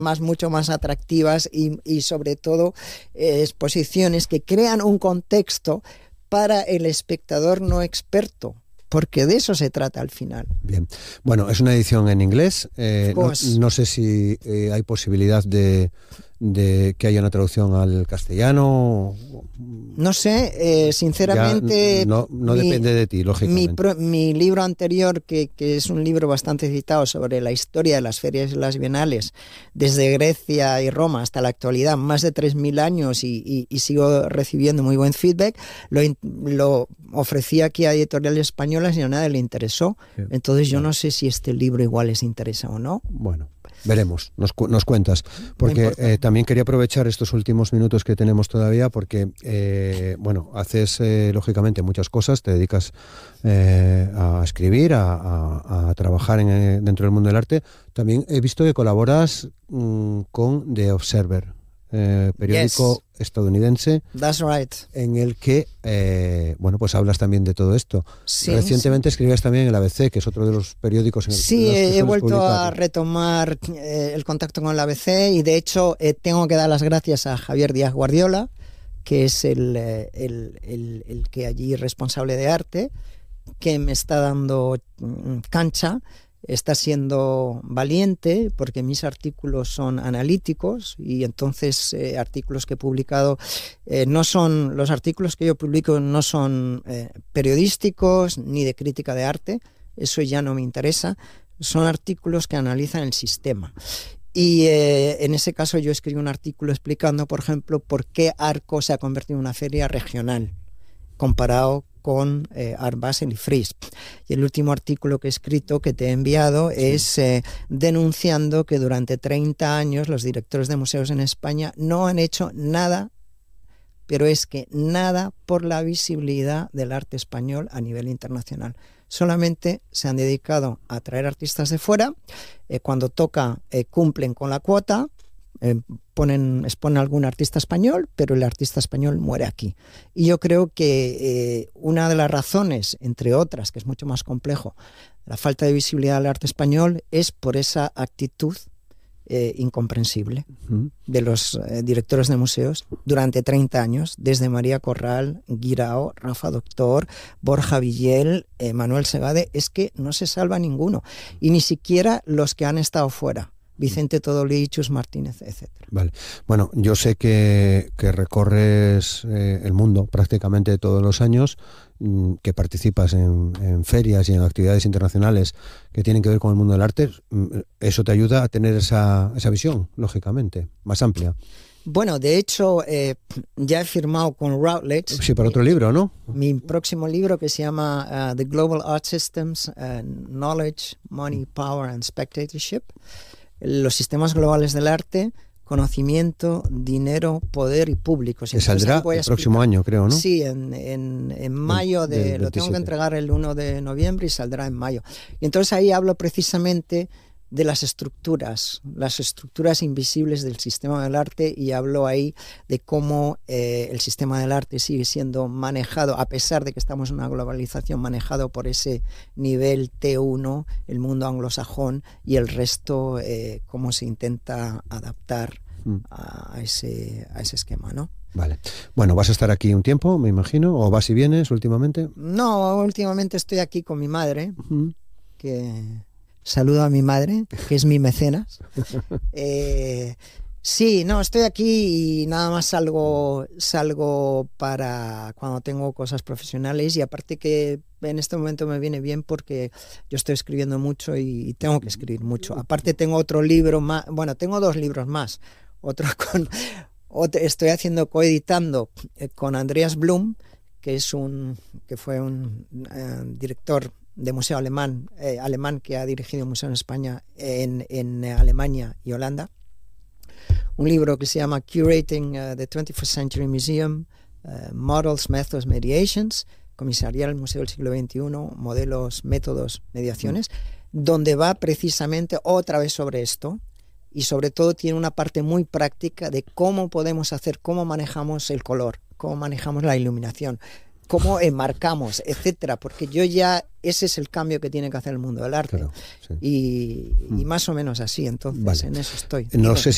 mucho más atractivas y sobre todo exposiciones que crean un contexto para el espectador no experto, porque de eso se trata al final. Bien, bueno, es una edición en inglés, no sé si hay posibilidad de que haya una traducción al castellano. No sé, sinceramente... No depende de ti, lógicamente. Mi libro anterior, que es un libro bastante citado sobre la historia de las ferias y las bienales, desde Grecia y Roma hasta la actualidad, más de 3.000 años y sigo recibiendo muy buen feedback, lo ofrecí aquí a editoriales españolas y a nadie le interesó. Sí. Entonces yo no sé si este libro igual les interesa o no. Bueno, veremos, nos cuentas, porque también quería aprovechar estos últimos minutos que tenemos todavía, porque haces lógicamente muchas cosas, te dedicas a escribir, a trabajar dentro del mundo del arte. También he visto que colaboras con The Observer, periódico estadounidense. That's right. En el que pues hablas también de todo esto. Sí, recientemente escribías también en el ABC, que es otro de los periódicos en el que he vuelto publicar. A retomar el contacto con el ABC, y de hecho tengo que dar las gracias a Javier Díaz Guardiola, que es el que allí responsable de arte, que me está dando cancha. Está siendo valiente porque mis artículos son analíticos, y entonces artículos que he publicado los artículos que yo publico no son periodísticos ni de crítica de arte, eso ya no me interesa, son artículos que analizan el sistema. Y en ese caso yo escribí un artículo explicando, por ejemplo, por qué Arco se ha convertido en una feria regional comparado con Art Basel y Frieze. Y el último artículo que he escrito, que te he enviado, es denunciando que durante 30 años los directores de museos en España no han hecho nada, pero es que nada, por la visibilidad del arte español a nivel internacional. Solamente se han dedicado a traer artistas de fuera, cuando toca cumplen con la cuota, exponen algún artista español, pero el artista español muere aquí. Y yo creo que una de las razones, entre otras, que es mucho más complejo, la falta de visibilidad del arte español es por esa actitud incomprensible de los directores de museos durante 30 años, desde María Corral, Guirao, Rafa Doctor, Borja Villel, Manuel Segade. Es que no se salva ninguno, y ni siquiera los que han estado fuera. Vicente Todolí, Chus Martínez, etcétera. Vale. Bueno, yo sé que recorres el mundo prácticamente todos los años, que participas en ferias y en actividades internacionales que tienen que ver con el mundo del arte. Eso te ayuda a tener esa visión, lógicamente, más amplia. Bueno, de hecho, ya he firmado con Routledge. Sí, para otro libro, ¿no? Mi próximo libro, que se llama The Global Art Systems, Knowledge, Money, Power and Spectatorship. Los sistemas globales del arte, conocimiento, dinero, poder y público. Que saldrá el próximo año, creo, ¿no? Sí, en mayo, lo tengo que entregar el 1 de noviembre y saldrá en mayo. Y entonces ahí hablo precisamente de las estructuras invisibles del sistema del arte, y hablo ahí de cómo el sistema del arte sigue siendo manejado, a pesar de que estamos en una globalización, manejado por ese nivel T1, el mundo anglosajón, y el resto cómo se intenta adaptar a ese esquema, ¿no? Vale. Bueno, ¿vas a estar aquí un tiempo, me imagino? ¿O vas y vienes últimamente? No, últimamente estoy aquí con mi madre, que... Saludo a mi madre, que es mi mecenas. Sí, no, estoy aquí y nada más salgo para cuando tengo cosas profesionales, y aparte que en este momento me viene bien porque yo estoy escribiendo mucho y tengo que escribir mucho. Aparte tengo otro libro más, bueno, tengo 2 libros más. Estoy coeditando con Andreas Blum, que fue un director de museo alemán que ha dirigido museos en España, en Alemania y Holanda. Un libro que se llama Curating the 21st Century Museum, Models, Methods, Mediations, comisarial el Museo del Siglo XXI, modelos, métodos, mediaciones, donde va precisamente otra vez sobre esto, y sobre todo tiene una parte muy práctica de cómo podemos hacer, cómo manejamos el color, cómo manejamos la iluminación, cómo enmarcamos, etcétera, porque ese es el cambio que tiene que hacer el mundo del arte. Claro, sí. Y más o menos así, entonces, vale. En eso estoy. No sé